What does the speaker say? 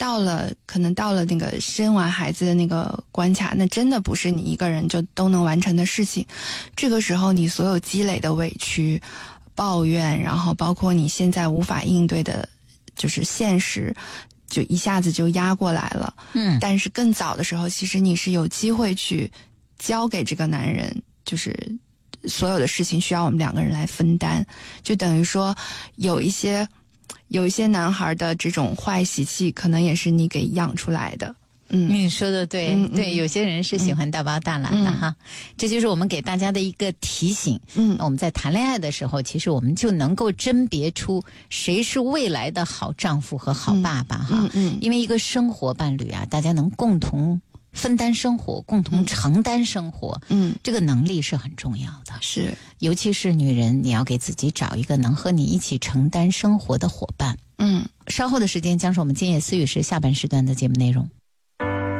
可能到了那个生完孩子的那个关卡，那真的不是你一个人就都能完成的事情。这个时候你所有积累的委屈、抱怨，然后包括你现在无法应对的就是现实，就一下子就压过来了。但是更早的时候，其实你是有机会去交给这个男人，就是所有的事情需要我们两个人来分担，就等于说有一些男孩的这种坏习气，可能也是你给养出来的。 你说的对，对，有些人是喜欢大包大揽的哈，这就是我们给大家的一个提醒。我们在谈恋爱的时候，其实我们就能够甄别出谁是未来的好丈夫和好爸爸哈。因为一个生活伴侣啊，大家能共同分担生活，共同承担生活，这个能力是很重要的。 是， 尤其是女人，你要给自己找一个能和你一起承担生活的伙伴。稍后的时间将是我们今夜思语时下半时段的节目内容。